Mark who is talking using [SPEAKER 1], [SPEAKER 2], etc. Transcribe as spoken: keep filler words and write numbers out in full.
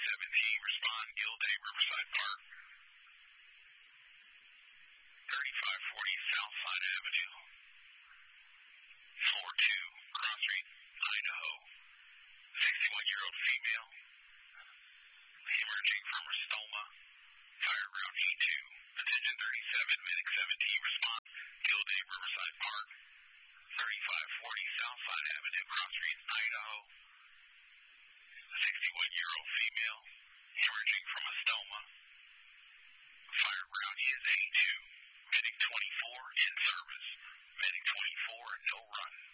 [SPEAKER 1] seventeen, respond, Gilday, Riverside Park. thirty-five forty Southside Avenue. Floor two, Cross Street, Idaho. sixty-one-year-old female. Emerging from Restoma. Fire route E two. Attention thirty-seven, Medic seventeen, response, Gilday, Riverside Park. thirty-five forty Southside Avenue, Cross Street, Idaho. sixty-one-year-old female. Emerging from Restoma. Fire route is A two. Medic twenty-four in service. Medic twenty-four, no run.